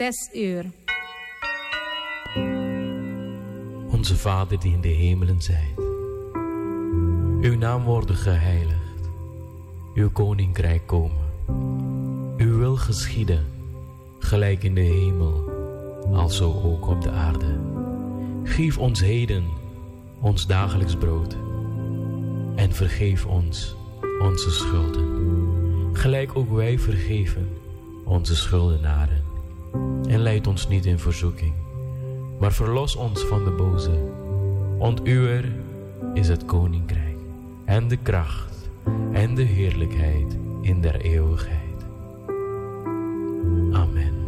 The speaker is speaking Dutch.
6 uur. Onze Vader die in de hemelen zijt. Uw naam worden geheiligd. Uw koninkrijk komen. Uw wil geschieden, gelijk in de hemel, alzo ook op de aarde. Geef ons heden ons dagelijks brood. En vergeef ons onze schulden. Gelijk ook wij vergeven onze schuldenaren. En leid ons niet in verzoeking, maar verlos ons van de boze. Want uwer is het koninkrijk en de kracht en de heerlijkheid in der eeuwigheid. Amen.